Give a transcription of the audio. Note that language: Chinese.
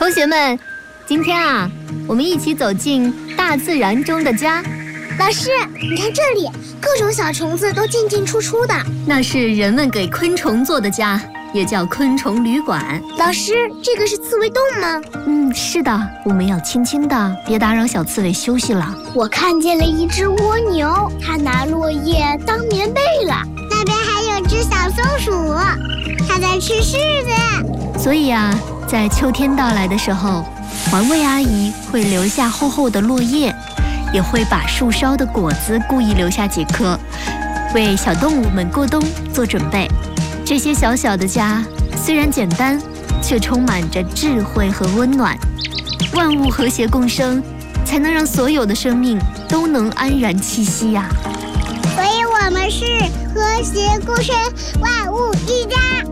同学们，今天啊，我们一起走进大自然中的家。 老师，你看这里，各种小虫子都进进出出的。 那是人们给昆虫做的家，也叫昆虫旅馆。 老师，这个是刺猬洞吗？ 是的，我们要轻轻的，别打扰小刺猬休息了。 我看见了一只蜗牛，它拿落叶当棉被了。那边还有只小松鼠，它在吃柿子。 所以啊，在秋天到来的时候，环卫阿姨会留下厚厚的落叶，也会把树梢的果子故意留下几颗，为小动物们过冬做准备。这些小小的家虽然简单，却充满着智慧和温暖。万物和谐共生，才能让所有的生命都能安然栖息呀。 所以我们是和谐共生，万物一家。